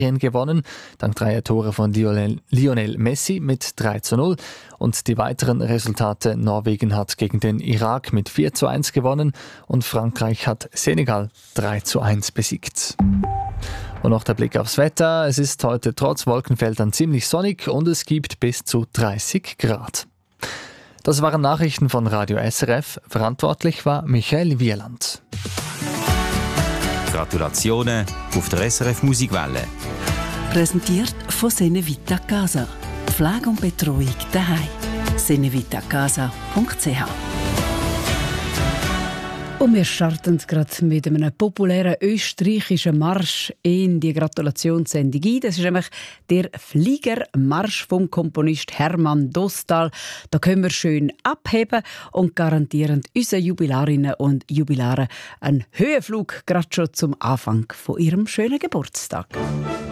gewonnen, dank 3 Tore von Lionel Messi mit 3:0. Und die weiteren Resultate: Norwegen hat gegen den Irak mit 4:1 gewonnen und Frankreich hat Senegal 3:1 besiegt. Und noch der Blick aufs Wetter. Es ist heute trotz Wolkenfeldern ziemlich sonnig und es gibt bis zu 30 Grad. Das waren Nachrichten von Radio SRF. Verantwortlich war Michael Wieland. Gratulationen auf der SRF Musikwelle. Präsentiert von Senevita Casa. Pflege und Betreuung daheim. senevitacasa.ch. Und wir starten gerade mit einem populären österreichischen Marsch in die Gratulationssendung ein. Das ist nämlich der Fliegermarsch vom Komponist Hermann Dostal. Da können wir schön abheben und garantieren unseren Jubilarinnen und Jubilaren einen Höhenflug, gerade schon zum Anfang von ihrem schönen Geburtstag.